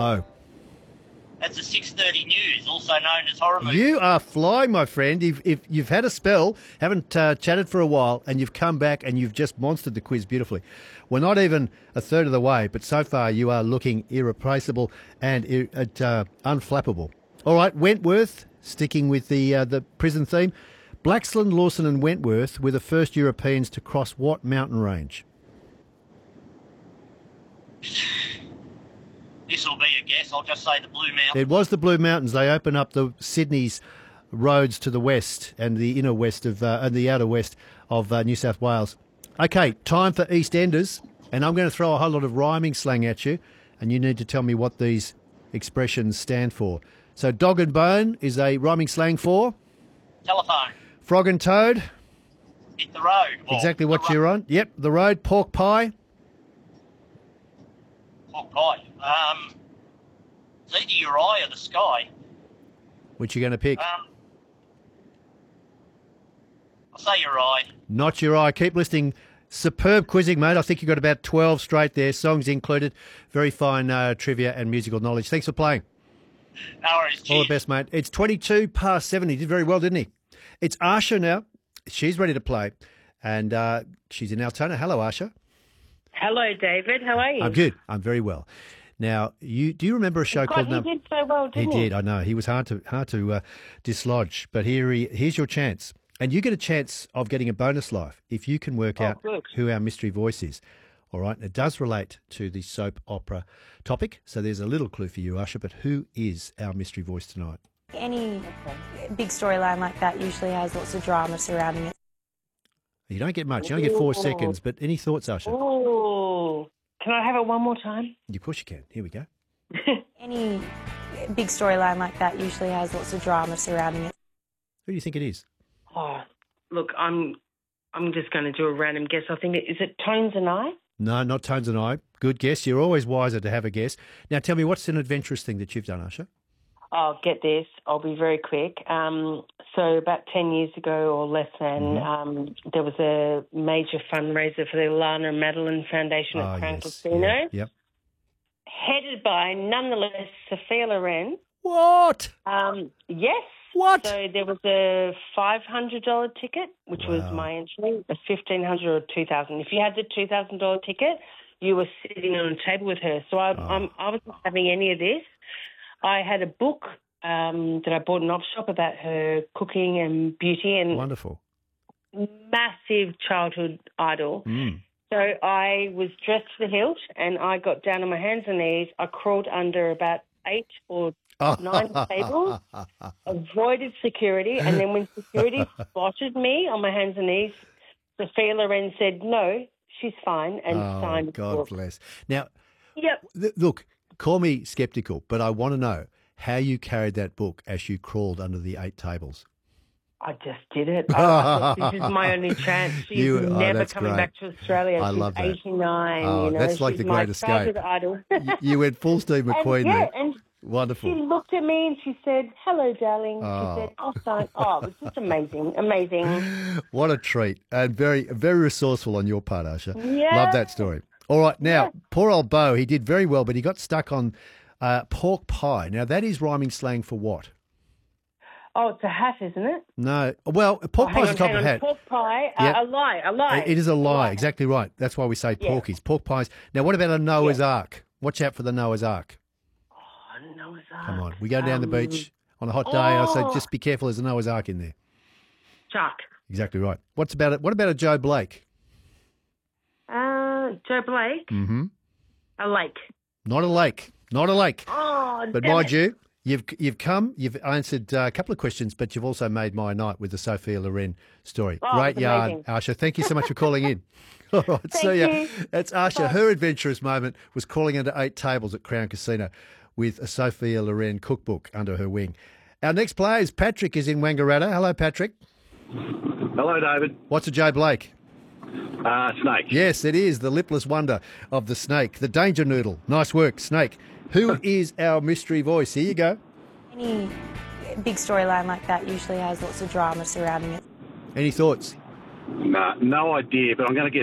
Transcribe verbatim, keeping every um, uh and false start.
No. That's the six thirty News, also known as Horror Movie. You are flying, my friend. If, if you've had a spell, haven't uh, chatted for a while, and you've come back and you've just monstered the quiz beautifully. We're not even a third of the way, but so far you are looking irreplaceable and uh, unflappable. All right, Wentworth, sticking with the uh, the prison theme. Blaxland, Lawson and Wentworth were the first Europeans to cross what mountain range? This will be a guess. I'll just say the Blue Mountains. It was the Blue Mountains. They open up the Sydney's roads to the west and the inner west of uh, and the outer west of uh, New South Wales. Okay, time for EastEnders, and I'm going to throw a whole lot of rhyming slang at you, and you need to tell me what these expressions stand for. So, dog and bone is a rhyming slang for? Telephone. Frog and toad? Hit the road. Exactly what you're on. Yep, the road. Pork pie? Pork pie. Um, it's either your eye or the sky. Which you going to pick? Um, I'll say your eye. Not your eye. Keep listening. Superb quizzing, mate. I think you got about twelve straight there. Songs included. Very fine uh, trivia and musical knowledge. Thanks for playing. No worries. Cheers. All the best, mate. It's twenty-two past seven. He did very well, didn't he? It's Asha now. She's ready to play. And uh, she's in Altona. Hello, Asha. Hello, David. How are you? I'm good. I'm very well. Now, you do you remember a show God, called? he Num- did so well, didn't he? He did. I know. He was hard to hard to uh, dislodge. But here, he, here's your chance, and you get a chance of getting a bonus life if you can work Oh, out good. who our mystery voice is. All right. It does relate to the soap opera topic, so there's a little clue for you, Usher. But who is our mystery voice tonight? Any big storyline like that usually has lots of drama surrounding it. You don't get much. You only get four Ooh. seconds. But any thoughts, Usher? Oh, can I have it one more time? Of course you can. Here we go. Any big storyline like that usually has lots of drama surrounding it. Who do you think it is? Oh, look, I'm, I'm just going to do a random guess. I think it, is it Tones and I? No, not Tones and I. Good guess. You're always wiser to have a guess. Now, tell me, what's an adventurous thing that you've done, Usher? Oh, get this. I'll be very quick. Um, so about ten years ago or less than, Mm-hmm. um, there was a major fundraiser for the Lana and Madeline Foundation at Ah, Crown yes. Casino, Yeah. Yep. headed by, nonetheless, Sophia Loren. What? Um, yes. What? So there was a five hundred dollars ticket, which was Wow. my entry, a fifteen hundred dollars or two thousand dollars. If you had the two thousand dollars ticket, you were sitting on a table with her. So I, Oh. I'm, I wasn't having any of this. I had a book um, that I bought in an op shop about her cooking and beauty, and Wonderful. massive childhood idol. Mm. So I was dressed to the hilt, and I got down on my hands and knees. I crawled under about eight or nine tables, avoided security, and then when security spotted me on my hands and knees, Sophia Loren said, "No, she's fine," and Oh, signed the God book. bless. Now, Yep. th- look, call me sceptical, but I want to know how you carried that book as you crawled under the eight tables. I just did it. I, I thought, this is my only chance. She's You- oh, never that's coming great. back to Australia. I She's love that. eighty-nine. Oh, you know, that's like she's the my Great Escape. childhood idol. Y- you went full Steve McQueen and, yeah, there. and she Wonderful. looked at me and she said, "Hello, darling." Oh. She said, "I'll sign." Oh, it was just amazing, amazing. What a treat. And very, very resourceful on your part, Asha. Yeah. Love that story. All right. Now, poor old Bo, he did very well, but he got stuck on uh, pork pie. Now, that is rhyming slang for what? Oh, it's a hat, isn't it? No. Well, pork Oh, pie's hang a on, top hang of on. hat. Pork pie, uh, Yep. a lie, a lie. It is a lie. Exactly right. That's why we say Yeah. porkies. Pork pies. Now, what about a Noah's Ark? Watch out for the Noah's Ark. Oh, Noah's Ark. Come on. We go down the Um, beach on a hot day. I say oh. just be careful. There's a Noah's Ark in there. Chuck. Exactly right. What's about it? What about a Joe Blake? Uh, Joe Blake. Mm-hmm. A lake. Not a lake. Not a lake. Oh, But damn mind it. you, you've you've come, you've answered uh, a couple of questions, but you've also made my night with the Sophia Loren story. Oh, Great it's yarn, amazing. Asha. Thank you so much for calling in. All right, Thank see ya. you. That's Asha. Her adventurous moment was crawling under eight tables at Crown Casino with a Sophia Loren cookbook under her wing. Our next player is Patrick is in Wangaratta. Hello, Patrick. Hello, David. What's a Joe Blake? Uh, snake. Yes, it is the lipless wonder of the snake, the danger noodle. Nice work, snake. Who is our mystery voice? Here you go. Any big storyline like that usually has lots of drama surrounding it. Any thoughts? Nah, no idea, but I'm going to get